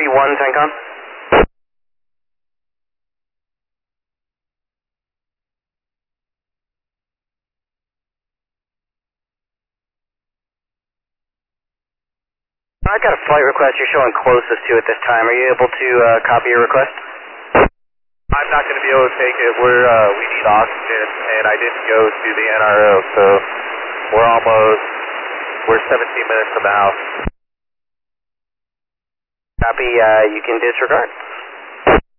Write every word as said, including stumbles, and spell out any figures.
three one, Tencon. I've got a flight request you're showing closest to at this time. Are you able to uh, copy your request? I'm not going to be able to take it. We're, uh, we need oxygen, and I didn't go to the N R O, so we're almost, we're seventeen minutes from the house. Copy, uh, you can disregard.